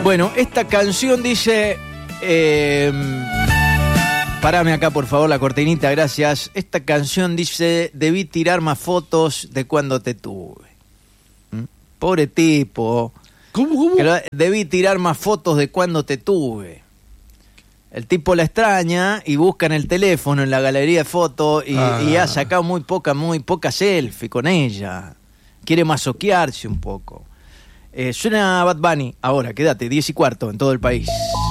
Bueno, esta canción dice... Parame acá, por favor, la cortinita, gracias. Esta canción dice: debí tirar más fotos de cuando te tuve. Pobre tipo. ¿Cómo? Debí tirar más fotos de cuando te tuve. El tipo la extraña y busca en el teléfono, en la galería de fotos, y ha sacado muy poca selfie con ella. Quiere masoquearse un poco. Suena Bad Bunny ahora, quédate, 10:15 en todo el país.